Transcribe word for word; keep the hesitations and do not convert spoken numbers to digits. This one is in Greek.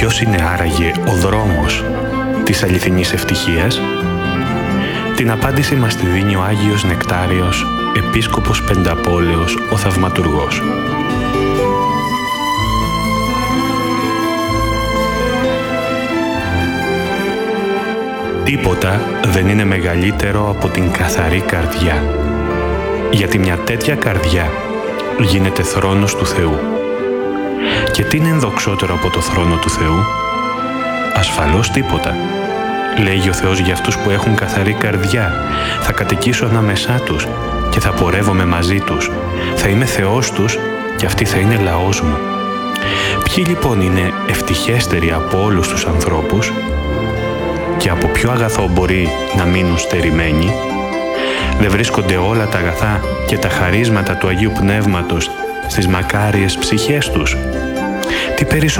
Ποιος είναι άραγε ο δρόμος της αληθινής ευτυχίας? Την απάντηση μας τη δίνει ο Άγιος Νεκτάριος, Επίσκοπος Πενταπόλεως, ο Θαυματουργός. Τίποτα δεν είναι μεγαλύτερο από την καθαρή καρδιά, γιατί μια τέτοια καρδιά γίνεται θρόνος του Θεού. Και τι είναι ενδοξότερο από το θρόνο του Θεού? Ασφαλώς τίποτα. Λέγει ο Θεός για αυτούς που έχουν καθαρή καρδιά: θα κατοικήσω ανάμεσά τους και θα πορεύομαι μαζί τους. Θα είμαι Θεός τους και αυτοί θα είναι λαός μου. Ποιοι λοιπόν είναι ευτυχέστεροι από όλους τους ανθρώπους? Και από ποιο αγαθό μπορεί να μείνουν στερημένοι? Δεν βρίσκονται όλα τα αγαθά και τα χαρίσματα του Αγίου Πνεύματος στις μακάριες ψυχές τους? Τι περισσότερο